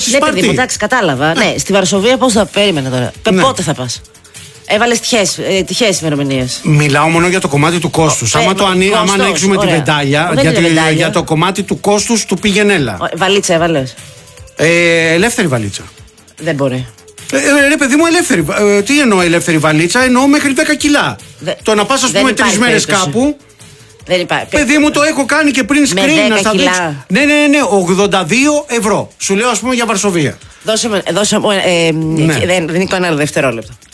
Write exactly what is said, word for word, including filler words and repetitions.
Σπάρτη. Ναι, παιδί μου, εντάξει, κατάλαβα. Ναι, στη Βαρσοβία πώς θα περίμενα τώρα. Ναι. Πότε θα πας? Έβαλες τυχαίες ημερομηνίες. Μιλάω μόνο για το κομμάτι του κόστους. Άμα, το ανοί... άμα ανοίξουμε τη βεντάλια, για, τη... για το κομμάτι του κόστους του πήγαινε-έλα. Βαλίτσα έβαλες? Ε, ελεύθερη βαλίτσα. Δεν μπορεί. Ε, ρε παιδί μου, ελεύθερη. Ε, τι εννοώ ελεύθερη βαλίτσα? Εννοώ μέχρι δέκα κιλά. Δε... Το να πας, ας πούμε, τρεις μέρες κάπου. Δεν υπάρχει. Παιδί μου, το έχω κάνει και πριν screen να στα δείξω. Ναι, ναι, ναι, ογδόντα δύο ευρώ. Σου λέω, ας πούμε, για Βαρσοβία. Δώσε μου. Ε, ε, ναι. Δεν, δεν είναι το ένα δευτερόλεπτο.